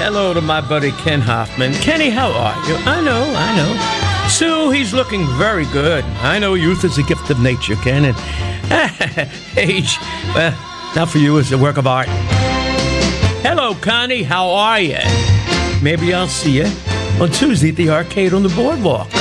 hello to my buddy Ken Hoffman. Kenny, how are you? I know. Sue, he's looking very good. I know youth is a gift of nature, Ken. And age, well, not for you, it's a work of art. Hello, Connie, how are you? Maybe I'll see you on Tuesday at the arcade on the boardwalk.